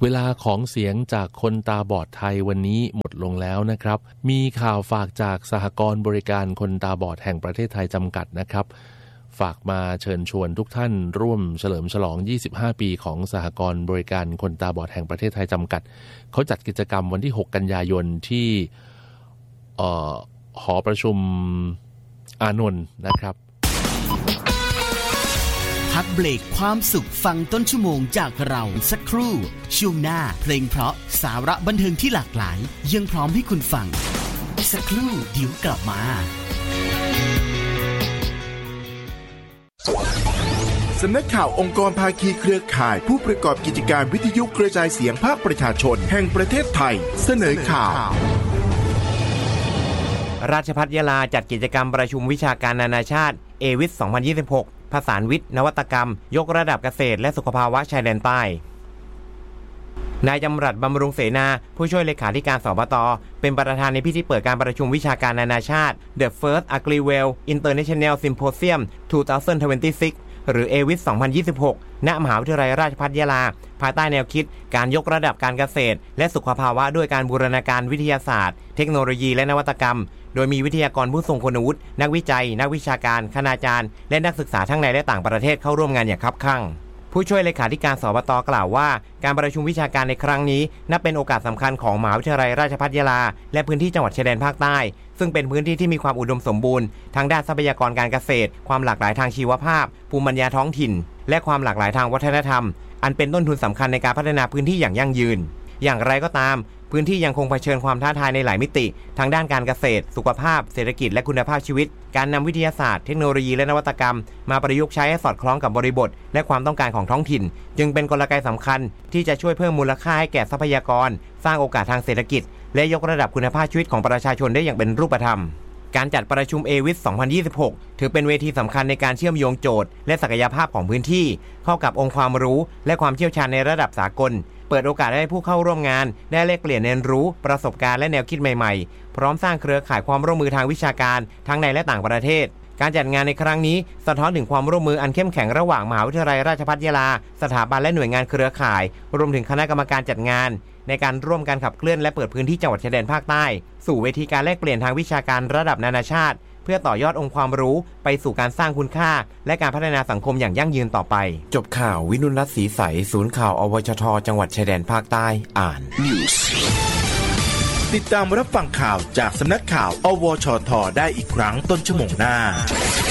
เวลาของเสียงจากคนตาบอดไทยวันนี้หมดลงแล้วนะครับมีข่าวฝากจากสหกรณ์บริการคนตาบอดแห่งประเทศไทยจำกัดนะครับฝากมาเชิญชวนทุกท่านร่วมเฉลิมฉลอง25ปีของสหกรณ์บริการคนตาบอดแห่งประเทศไทยจำกัดเขาจัดกิจกรรมวันที่6กันยายนที่หอประชุมอานนท์นะครับพักเบรกความสุขฟังต้นชั่วโมงจากเราสักครู่ช่วงหน้าเพลงเพราะสาระบันเทิงที่หลากหลายยังพร้อมให้คุณฟังสักครู่เดี๋ยวกลับมาสำนักข่าวองค์กรภาคีเครือข่ายผู้ประกอบกิจการวิทยุกระจายเสียงภาคประชาชนแห่งประเทศไทยเสนอข่าวราชภัฏยะลาจัดกิจกรรมประชุมวิชาการนานาชาติเอวิส 2026 ผสานวิทย์นวัตกรรมยกระดับเกษตรและสุขภาวะชายแดนใต้นายจำรัดบำรุงเสนาผู้ช่วยเลขาธิการสบต.เป็นประธานในพิธีเปิดการประชุมวิชาการนานาชาติ The First Agriwell International Symposium 2026 หรือเอวิส 2026 ณ มหาวิทยาลัยราชภัฏยะลาภายใต้แนวคิดการยกระดับการเกษตรและสุขภาวะด้วยการบูรณาการวิทยาศาสตร์เทคโนโลยีและนวัตกรรมโดยมีวิทยากรผู้ทรงคุณวุฒินักวิจัยนักวิชาการคณาจารย์และนักศึกษาทั้งในและต่างประเทศเข้าร่วมงานอย่างคับคั่งผู้ช่วยเลขาธิการสบต.กล่าวว่าการประชุมวิชาการในครั้งนี้นับเป็นโอกาสสำคัญของมหาวิทยาลัยราชภัฏยะลาและพื้นที่จังหวัดชายแดนภาคใต้ซึ่งเป็นพื้นที่ที่มีความอุดมสมบูรณ์ทางด้านทรัพยากรการเกษตรความหลากหลายทางชีวภาพภูมิปัญญาท้องถิ่นและความหลากหลายทางวัฒนธรรมอันเป็นต้นทุนสำคัญในการพัฒนาพื้นที่อย่างยั่งยืนอย่างไรก็ตามพื้นที่ยังคงเผชิญความท้าทายในหลายมิติทางด้านการเกษตรสุขภาพเศรษฐกิจและคุณภาพชีวิตการนำวิทยาศาสตร์เทคโนโลยีและนวัตกรรมมาประยุกต์ใช้ให้สอดคล้องกับบริบทและความต้องการของท้องถิ่นจึงเป็นกลไกสำคัญที่จะช่วยเพิ่มมูลค่าให้แก่ทรัพยากรสร้างโอกาสทางเศรษฐกิจและยกระดับคุณภาพชีวิตของประชาชนได้อย่างเป็นรูปธรรมการจัดประชุมเอวิส 2026 ถือเป็นเวทีสำคัญในการเชื่อมโยงโจทย์และศักยภาพของพื้นที่เข้ากับองค์ความรู้และความเชี่ยวชาญในระดับสากลเปิดโอกาสให้ผู้เข้าร่วมงานได้แลกเปลี่ยนเรียนรู้ประสบการณ์และแนวคิดใหม่ๆพร้อมสร้างเครือข่ายความร่วมมือทางวิชาการทั้งในและต่างประเทศการจัดงานในครั้งนี้สะท้อนถึงความร่วมมืออันเข้มแข็งระหว่างมหาวิทยาลัยราชภัฏยะลาสถาบันและหน่วยงานเครือข่ายรวมถึงคณะกรรมการจัดงานในการร่วมกันขับเคลื่อนและเปิดพื้นที่จังหวัดชายแดนภาคใต้สู่เวทีการแลกเปลี่ยนทางวิชาการระดับนานาชาติเพื่อต่อยอดองค์ความรู้ไปสู่การสร้างคุณค่าและการพัฒนาสังคมอย่างยั่งยืนต่อไปจบข่าววินุรัตน์ศรีใสศูนย์ข่าวอวชทจังหวัดชายแดนภาคใต้อ่าน News ติดตามรับฟังข่าวจากสำนักข่าวอวชทได้อีกครั้งต้นชั่วโมงหน้า